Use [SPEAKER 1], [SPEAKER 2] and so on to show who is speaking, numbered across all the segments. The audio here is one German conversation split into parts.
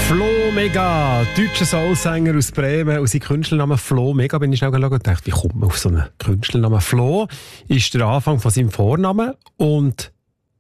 [SPEAKER 1] Flo Mega, deutscher Soulsänger aus Bremen. Und sein Künstlernamen Flo Mega, bin ich schnell geschaut und dachte, wie kommt man auf so einen Künstlernamen? Flo ist der Anfang von seinem Vornamen und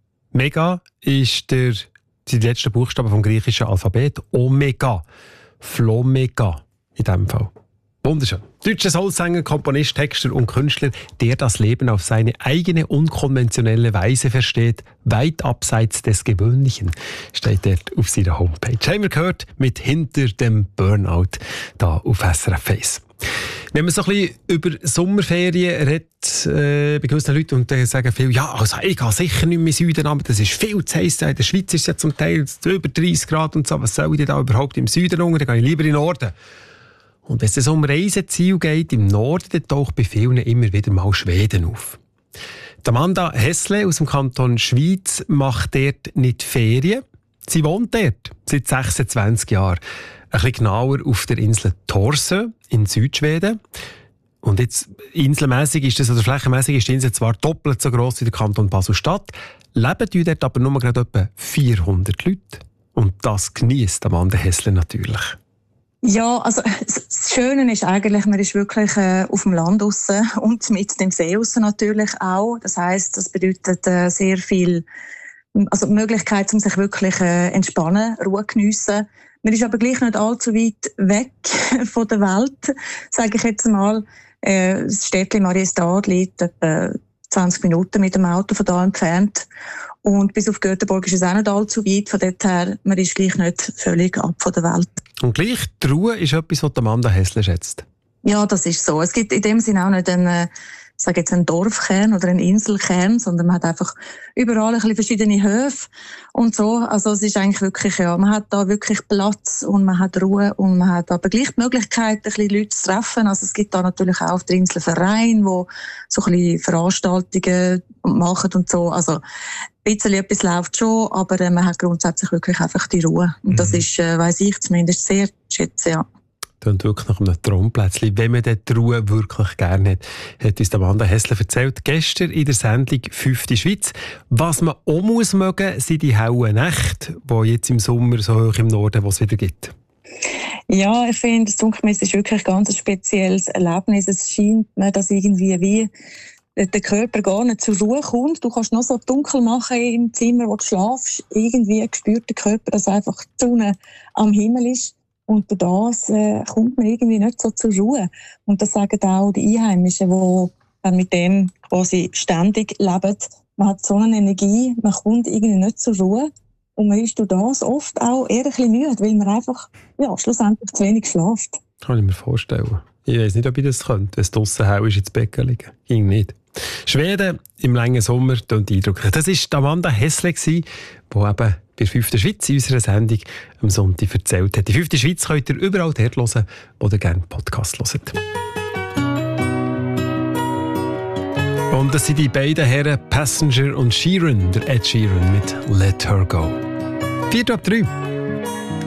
[SPEAKER 1] Mega ist die letzten Buchstaben vom griechischen Alphabet. Omega. Flo Mega in diesem Fall. Wunderschön. Deutscher Soulsänger, Komponist, Texter und Künstler, der das Leben auf seine eigene unkonventionelle Weise versteht, weit abseits des Gewöhnlichen, steht dort auf seiner Homepage. Haben wir gehört mit «Hinter dem Burnout» da auf SRF 1. Wenn man so ein bisschen über Sommerferien redet, bei gewissen Leuten, und dann sagen viele, ja, also ich gehe sicher nicht mehr in den Süden, aber das ist viel zu heiß. In der Schweiz ist es ja zum Teil über 30 Grad und so. Was soll ich denn da überhaupt im Süden unter? Dann gehe ich lieber in den Norden. Und wenn es um Reiseziel geht, im Norden, dann taucht bei vielen immer wieder mal Schweden auf. Die Amanda Hessle aus dem Kanton Schwyz macht dort nicht Ferien. Sie wohnt dort seit 26 Jahren. Ein bisschen genauer auf der Insel Torsö in Südschweden. Und jetzt inselmässig ist das, oder flächenmässig ist die Insel zwar doppelt so gross wie der Kanton Basel-Stadt, leben dort aber nur gerade etwa 400 Leute. Und das genießt Amanda Hessle natürlich.
[SPEAKER 2] Ja, also das Schöne ist eigentlich, man ist wirklich auf dem Land draussen und mit dem See draussen natürlich auch. Das heisst, das bedeutet sehr viel, also die Möglichkeit, um sich wirklich entspannen, Ruhe geniessen. Man ist aber gleich nicht allzu weit weg von der Welt, sage ich jetzt mal. Das Städtchen Mariestad liegt etwa 20 Minuten mit dem Auto von da entfernt. Und bis auf Göteborg ist es auch nicht allzu weit. Von dort her, man ist gleich nicht völlig ab von der Welt.
[SPEAKER 1] Und gleich die Ruhe ist etwas, was Amanda Hessle schätzt.
[SPEAKER 2] Ja, das ist so. Es gibt in dem Sinne auch nicht einen Dorfkern oder einen Inselkern, sondern man hat einfach überall ein bisschen verschiedene Höfe und so. Also es ist eigentlich wirklich, ja, man hat da wirklich Platz und man hat Ruhe und man hat aber gleich die Möglichkeit, ein bisschen Leute zu treffen. Also es gibt da natürlich auch auf der Insel Vereine, wo so ein bisschen Veranstaltungen machen und so. Also ein bisschen etwas läuft schon, aber man hat grundsätzlich wirklich einfach die Ruhe. Und das ist, weiss ich zumindest, sehr schätze, ja.
[SPEAKER 1] Klingt wirklich nach einem Traumplätzchen, wenn man die Ruhe wirklich gerne hat uns Amanda Hessle erzählt. Gestern in der Sendung «5. Schweiz». Was man auch muss mögen, sind die hellen Nächte, die jetzt im Sommer so hoch im Norden, was es wieder gibt.
[SPEAKER 2] Ja, ich finde, das Dunkelmesser ist wirklich ein ganz spezielles Erlebnis. Es scheint mir, dass irgendwie wie der Körper gar nicht zur Ruhe kommt. Du kannst noch so dunkel machen im Zimmer, wo du schlafst. Irgendwie spürt der Körper, dass einfach die Sonne am Himmel ist. Und durch das kommt man irgendwie nicht so zur Ruhe. Und das sagen auch die Einheimischen, die dann mit dem quasi ständig leben. Man hat so eine Energie, man kommt irgendwie nicht zur Ruhe. Und man ist durch das oft auch eher ein bisschen müde, weil man einfach schlussendlich zu wenig schläft.
[SPEAKER 1] Kann ich mir vorstellen. Ich weiss nicht, ob ich das könnte, wenn es draussen hell ist, ins Bett liegen. Ging nicht. Schweden im langen Sommer klingt eindrücklich. Das war Amanda Hessle, die eben bei 5. Schweiz in unserer Sendung am Sonntag erzählt hat. Die 5. Schweiz könnt ihr überall dort hören, wo ihr gerne Podcast hört. Und das sind die beiden Herren Passenger und Sheeran, der Ed Sheeran mit «Let Her Go». 4:03.